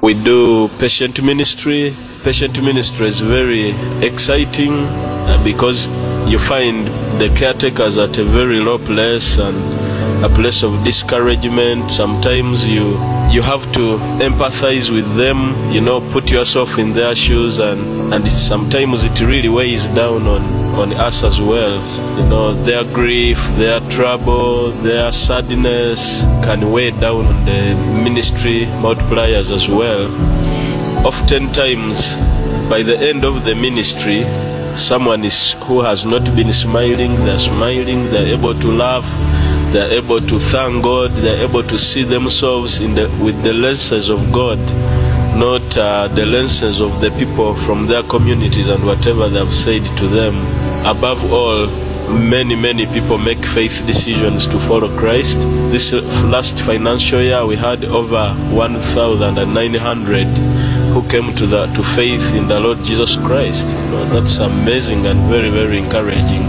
We do patient ministry. Patient ministry is very exciting because you find the caretakers at a very low place and a place of discouragement. Sometimes you have to empathize with them, put yourself in their shoes, and sometimes it really weighs down on us as well. Their grief, their trouble, their sadness can weigh down on the ministry multipliers as well. Oftentimes, by the end of the ministry, someone who has not been smiling, they're smiling, they're able to laugh, they're able to thank God, they're able to see themselves with the lenses of God, not the lenses of the people from their communities and whatever they have said to them. Above all, many people make faith decisions to follow Christ. This last financial year, we had over 1,900 who came to faith in the Lord Jesus Christ. That's amazing and very, very encouraging.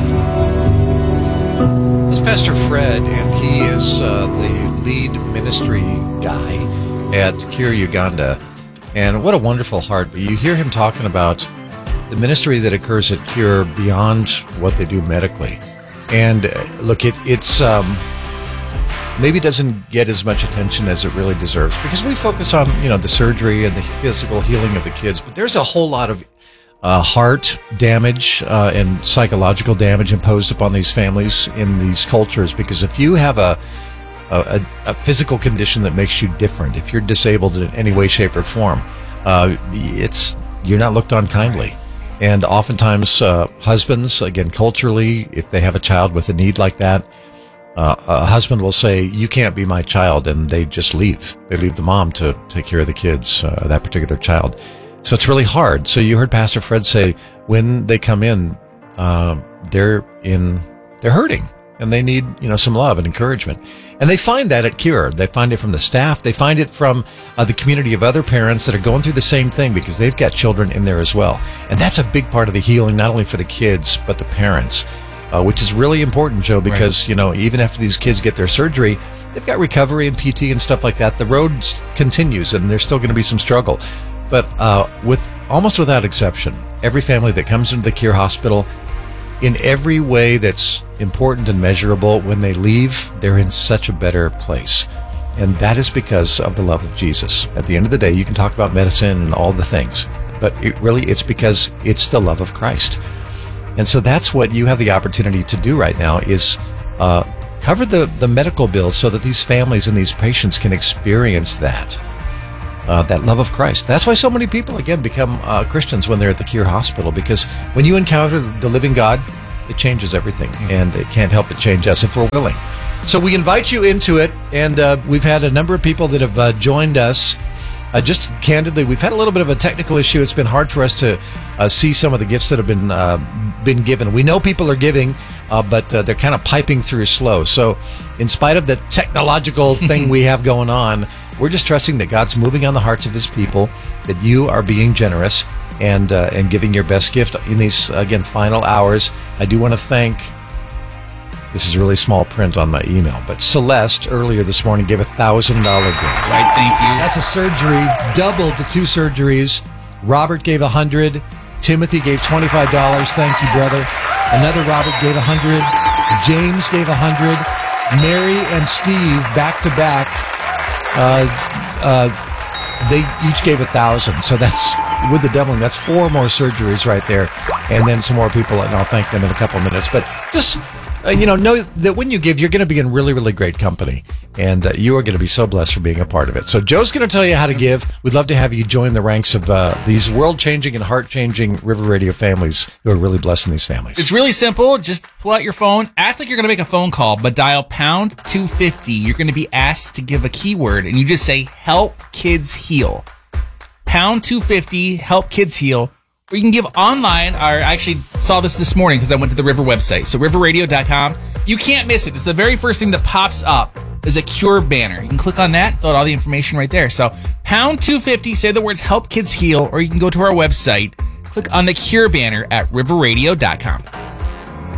This is Pastor Fred, and he is the lead ministry guy at Cure Uganda. And what a wonderful heart. But you hear him talking about the ministry that occurs at Cure beyond what they do medically. And look, it's maybe doesn't get as much attention as it really deserves, because we focus on, the surgery and the physical healing of the kids, but there's a whole lot of heart damage and psychological damage imposed upon these families in these cultures, because if you have a physical condition that makes you different, if you're disabled in any way, shape, or form, you're not looked on kindly. And oftentimes husbands, again, culturally, if they have a child with a need like that, a husband will say, "You can't be my child," and they just leave. They leave the mom to take care of the kids, that particular child. So it's really hard. So you heard Pastor Fred say, when they come in, they're hurting, and they need, some love and encouragement. And they find that at Cure. They find it from the staff. They find it from the community of other parents that are going through the same thing, because they've got children in there as well. And that's a big part of the healing, not only for the kids, but the parents. Which is really important, Joe, because, right, even after these kids get their surgery, they've got recovery and PT and stuff like that. The road continues, and there's still going to be some struggle. But almost without exception, every family that comes into the Cure Hospital, in every way that's important and measurable, when they leave, they're in such a better place. And that is because of the love of Jesus. At the end of the day, you can talk about medicine and all the things, but it's because it's the love of Christ. And so that's what you have the opportunity to do right now, is cover the medical bills so that these families and these patients can experience that love of Christ. That's why so many people, again, become Christians when they're at the Cure Hospital, because when you encounter the living God, it changes everything, and it can't help but change us if we're willing. So we invite you into it, and we've had a number of people that have joined us. Just candidly, we've had a little bit of a technical issue. It's been hard for us to see some of the gifts that have been given. We know people are giving, but they're kind of piping through slow. So in spite of the technological thing we have going on, we're just trusting that God's moving on the hearts of his people, that you are being generous and giving your best gift in these, again, final hours. I do want to thank, this is really small print on my email, but Celeste earlier this morning gave $1,000 gift. Right, thank you. That's a surgery, doubled to 2 surgeries. Robert gave $100. Timothy gave $25. Thank you, brother. Another Robert gave $100. James gave $100. Mary and Steve, back to back, they each gave $1,000. So that's, with the doubling, that's 4 more surgeries right there, and then some more people, and I'll thank them in a couple of minutes. But just know that when you give, you're going to be in really, really great company, and you are going to be so blessed for being a part of it. So Joe's going to tell you how to give. We'd love to have you join the ranks of these world-changing and heart-changing River Radio families who are really blessing these families. It's really simple. Just pull out your phone, act like you're going to make a phone call, but dial pound 250. You're going to be asked to give a keyword, and you just say, "Help Kids Heal." Pound 250, "Help Kids Heal." Or you can give online. I actually saw this morning because I went to the River website. So riverradio.com. You can't miss it. It's the very first thing that pops up is a Cure banner. You can click on that, fill out all the information right there. So pound 250, say the words "Help Kids Heal," or you can go to our website, click on the Cure banner at riverradio.com.